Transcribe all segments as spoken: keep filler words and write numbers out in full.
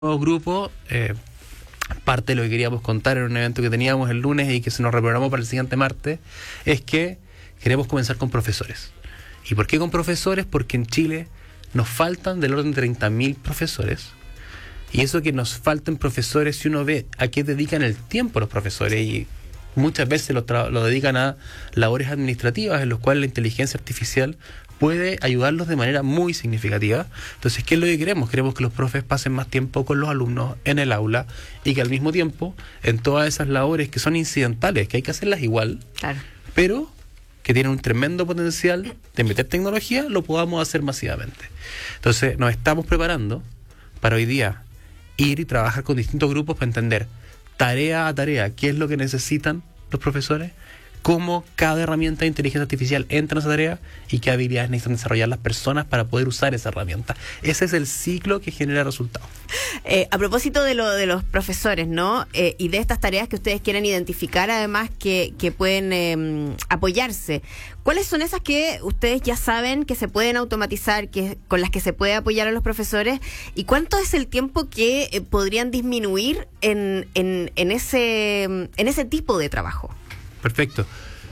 grupo, eh, parte de lo que queríamos contar en un evento que teníamos el lunes y que se nos reprogramó para el siguiente martes, es que queremos comenzar con profesores. ¿Y por qué con profesores? Porque en Chile nos faltan del orden de treinta mil profesores. Y eso que nos falten profesores, si uno ve a qué dedican el tiempo los profesores, y muchas veces lo, tra- lo dedican a labores administrativas en los cuales la inteligencia artificial puede ayudarlos de manera muy significativa. Entonces, ¿qué es lo que queremos? Queremos que los profes pasen más tiempo con los alumnos en el aula y que al mismo tiempo, en todas esas labores que son incidentales, que hay que hacerlas igual, claro, pero que tienen un tremendo potencial de meter tecnología, lo podamos hacer masivamente. Entonces, nos estamos preparando para hoy día ir y trabajar con distintos grupos para entender tarea a tarea qué es lo que necesitan los profesores, cómo cada herramienta de inteligencia artificial entra en esa tarea y qué habilidades necesitan desarrollar las personas para poder usar esa herramienta. Ese es el ciclo que genera resultados. Eh, a propósito de lo de los profesores, ¿no? Eh, y de estas tareas que ustedes quieren identificar, además, que, que pueden eh, apoyarse. ¿Cuáles son esas que ustedes ya saben que se pueden automatizar, que con las que se puede apoyar a los profesores? ¿Y cuánto es el tiempo que eh, podrían disminuir en, en, en, ese, en ese tipo de trabajo? Perfecto.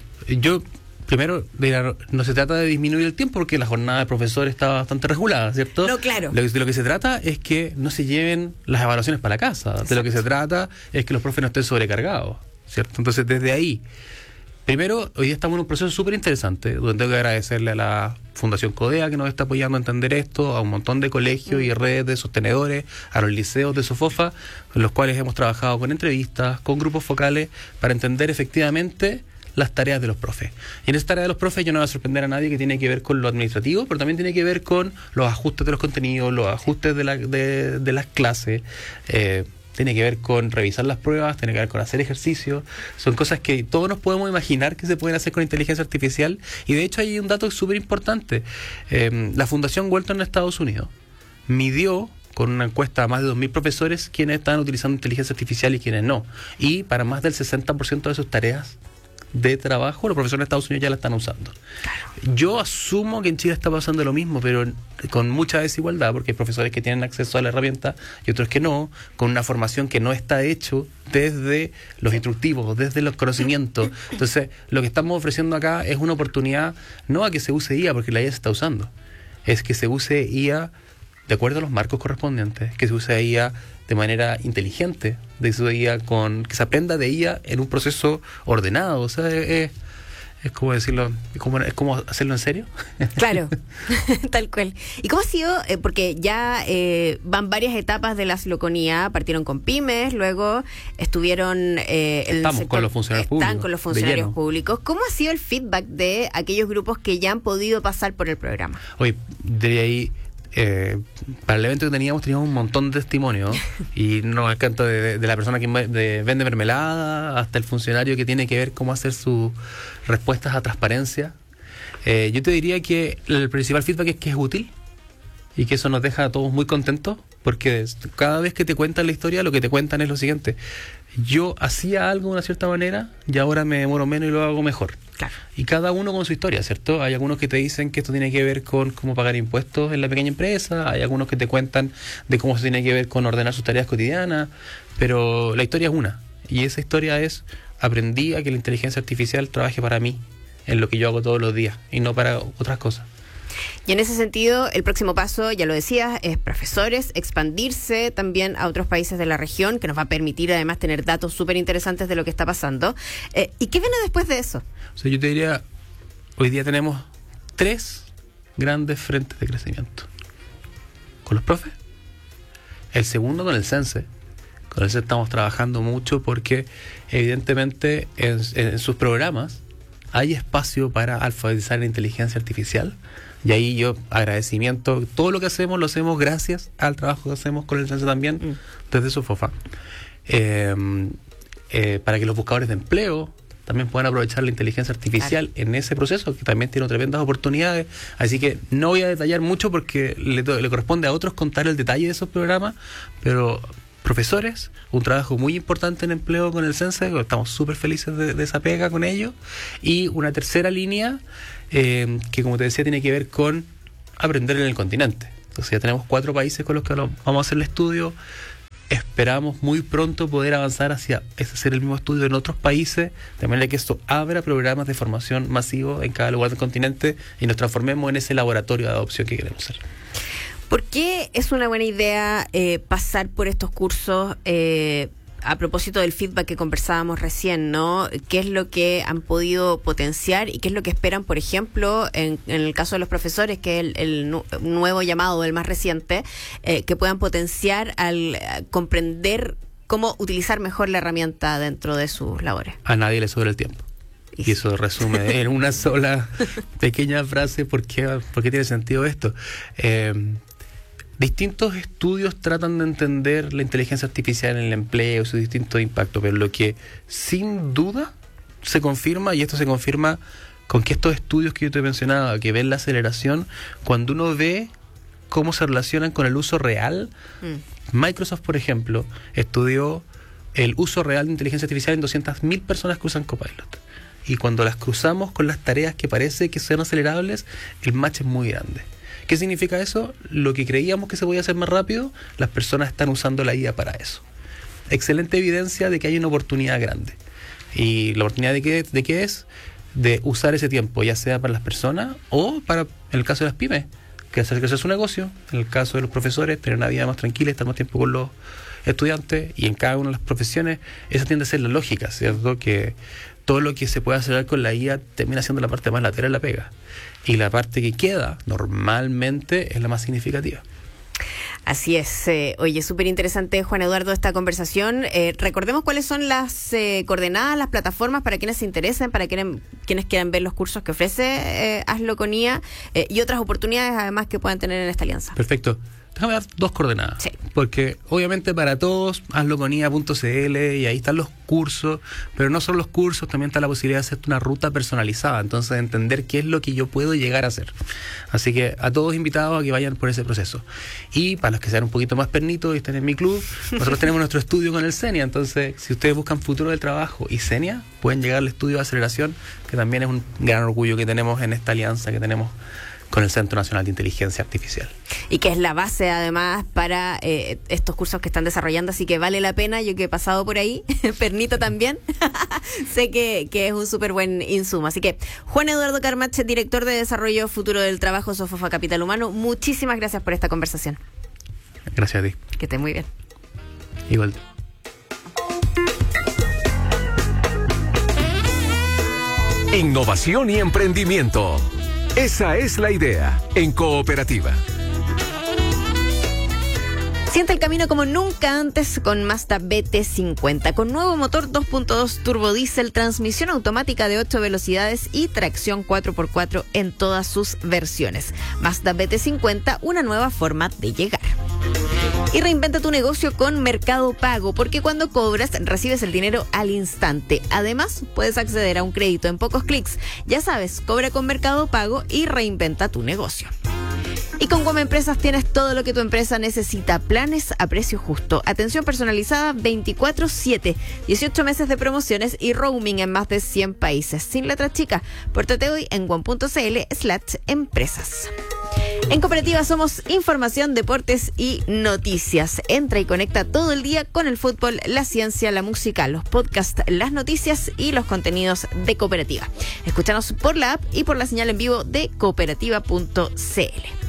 Yo, primero, no se trata de disminuir el tiempo porque la jornada de profesor está bastante regulada, ¿cierto? No, claro. Lo, de lo que se trata es que no se lleven las evaluaciones para la casa. Exacto. De lo que se trata es que los profes no estén sobrecargados, ¿cierto? Entonces, desde ahí, primero, hoy día estamos en un proceso súper interesante, donde tengo que agradecerle a la Fundación Codea que nos está apoyando a entender esto, a un montón de colegios y redes de sostenedores, a los liceos de SOFOFA, en los cuales hemos trabajado con entrevistas, con grupos focales, para entender efectivamente las tareas de los profes. Y en esa tarea de los profes yo no voy a sorprender a nadie, que tiene que ver con lo administrativo, pero también tiene que ver con los ajustes de los contenidos, los ajustes de, la, de, de las clases, eh, tiene que ver con revisar las pruebas, tiene que ver con hacer ejercicios. Son cosas que todos nos podemos imaginar que se pueden hacer con inteligencia artificial. Y de hecho hay un dato súper importante. Eh, la Fundación Walton en Estados Unidos midió con una encuesta a más de dos mil profesores quiénes estaban utilizando inteligencia artificial y quiénes no. Y para más del sesenta por ciento de sus tareas de trabajo, los profesores de Estados Unidos ya la están usando. Claro. Yo asumo que en Chile está pasando lo mismo, pero con mucha desigualdad, porque hay profesores que tienen acceso a la herramienta y otros que no, con una formación que no está hecho desde los instructivos, desde los conocimientos. Entonces, lo que estamos ofreciendo acá es una oportunidad, no a que se use I A porque la I A se está usando, es que se use I A de acuerdo a los marcos correspondientes, que se use I A de manera inteligente, de su I A con, que se aprenda de I A en un proceso ordenado. O sea, es, es como decirlo, es como, es como hacerlo en serio. Claro, tal cual. ¿Y cómo ha sido? Eh, porque ya eh, van varias etapas de la Sloconía, partieron con pymes, luego estuvieron eh, el Estamos sector, con los funcionarios están públicos. con los funcionarios públicos. ¿Cómo ha sido el feedback de aquellos grupos que ya han podido pasar por el programa? Oye, de ahí, Eh, para el evento que teníamos teníamos un montón de testimonios y nos encanta de, de la persona que de, vende mermelada hasta el funcionario que tiene que ver cómo hacer sus respuestas a transparencia. Eh, yo te diría que el principal feedback es que es útil y que eso nos deja a todos muy contentos, porque cada vez que te cuentan la historia, lo que te cuentan es lo siguiente: yo hacía algo de una cierta manera y ahora me demoro menos y lo hago mejor. Claro. Y cada uno con su historia, ¿cierto? Hay algunos que te dicen que esto tiene que ver con cómo pagar impuestos en la pequeña empresa, hay algunos que te cuentan de cómo se tiene que ver con ordenar sus tareas cotidianas, pero la historia es una, y esa historia es: aprendí a que la inteligencia artificial trabaje para mí, en lo que yo hago todos los días, y no para otras cosas. Y en ese sentido, el próximo paso, ya lo decías, es profesores, expandirse también a otros países de la región, que nos va a permitir además tener datos súper interesantes de lo que está pasando. Eh, ¿Y qué viene después de eso? O sea, yo te diría, hoy día tenemos tres grandes frentes de crecimiento. Con los profes. El segundo con el Sense. Con el Sense estamos trabajando mucho porque evidentemente en, en sus programas hay espacio para alfabetizar la inteligencia artificial. Y ahí yo agradecimiento, todo lo que hacemos lo hacemos gracias al trabajo que hacemos con el Sense también, mm. desde SOFOFA. Eh, eh, para que los buscadores de empleo también puedan aprovechar la inteligencia artificial, claro, en ese proceso, que también tiene tremendas oportunidades. Así que no voy a detallar mucho porque le, le corresponde a otros contar el detalle de esos programas, pero profesores, un trabajo muy importante en empleo con el Sense, estamos súper felices de, de esa pega con ellos. Y una tercera línea eh, que, como te decía, tiene que ver con aprender en el continente. Entonces ya tenemos cuatro países con los que vamos a hacer el estudio. esperamos muy pronto poder avanzar hacia hacer el mismo estudio en otros países, de manera que esto abra programas de formación masivos en cada lugar del continente y nos transformemos en ese laboratorio de adopción que queremos ser. ¿Por qué es una buena idea eh, pasar por estos cursos? Eh, a propósito del feedback que conversábamos recién, ¿no? ¿Qué es lo que han podido potenciar y qué es lo que esperan, por ejemplo, en, en el caso de los profesores, que es el, el nu- nuevo llamado, el más reciente, eh, que puedan potenciar al a comprender cómo utilizar mejor la herramienta dentro de sus labores? A nadie le sobra el tiempo. Y eso resume en una sola pequeña frase por qué, por qué tiene sentido esto. Eh, Distintos estudios tratan de entender la inteligencia artificial en el empleo, sus distintos impactos, pero lo que sin duda se confirma, y esto se confirma con que estos estudios que yo te mencionaba, que ven la aceleración, cuando uno ve cómo se relacionan con el uso real, mm. Microsoft, por ejemplo, estudió el uso real de inteligencia artificial en doscientas mil personas que usan Copilot. Y cuando las cruzamos con las tareas que parece que son acelerables, el match es muy grande. ¿Qué significa eso? Lo que creíamos que se podía hacer más rápido, las personas están usando la I A para eso. Excelente evidencia de que hay una oportunidad grande. ¿Y la oportunidad de qué, de qué es? De usar ese tiempo, ya sea para las personas o para, en el caso de las pymes, que hacer crecer su negocio. En el caso de los profesores, tener una vida más tranquila, estar más tiempo con los estudiantes. Y en cada una de las profesiones, esa tiende a ser la lógica, ¿cierto? Que todo lo que se puede acelerar con la I A termina siendo la parte más lateral de la pega. Y la parte que queda, normalmente, es la más significativa. Así es. Eh, oye, súper interesante, Juan Eduardo, esta conversación. Eh, recordemos cuáles son las eh, coordenadas, las plataformas para quienes se interesen, para quienes, quienes quieran ver los cursos que ofrece eh, Hazlo con I A eh, y otras oportunidades además que puedan tener en esta alianza. Perfecto. Déjame dar dos coordenadas. Sí. Porque obviamente para todos, hazlo con I A punto c l y ahí están los cursos, pero no solo los cursos, también está la posibilidad de hacer una ruta personalizada, entonces entender qué es lo que yo puedo llegar a hacer. Así que a todos invitados a que vayan por ese proceso. Y para los que sean un poquito más pernitos y estén en mi club, nosotros tenemos nuestro estudio con el Senia, entonces si ustedes buscan futuro del trabajo y Senia, pueden llegar al estudio de aceleración, que también es un gran orgullo que tenemos en esta alianza que tenemos con el Centro Nacional de Inteligencia Artificial. Y que es la base además para eh, estos cursos que están desarrollando, así que vale la pena. Yo que he pasado por ahí, Pernito también, sé que, que es un súper buen insumo. Así que Juan Eduardo Carmache, director de Desarrollo Futuro del Trabajo, Sofofa Capital Humano, muchísimas gracias por esta conversación. Gracias a ti. Que estés muy bien. Igual. Innovación y emprendimiento. Esa es la idea en Cooperativa. Siente el camino como nunca antes con Mazda B T cincuenta, con nuevo motor dos punto dos turbo diésel, transmisión automática de ocho velocidades y tracción cuatro por cuatro en todas sus versiones. Mazda B T cincuenta, una nueva forma de llegar. Y reinventa tu negocio con Mercado Pago, porque cuando cobras recibes el dinero al instante. Además, puedes acceder a un crédito en pocos clics. Ya sabes, cobra con Mercado Pago y reinventa tu negocio. Y con Goma Empresas tienes todo lo que tu empresa necesita. Planes a precio justo, atención personalizada veinticuatro siete, dieciocho meses de promociones y roaming en más de cien países. Sin letra chica, pórtate hoy en guam punto c l slash empresas. En Cooperativa somos información, deportes y noticias. Entra y conecta todo el día con el fútbol, la ciencia, la música, los podcasts, las noticias y los contenidos de Cooperativa. Escúchanos por la app y por la señal en vivo de cooperativa punto c l.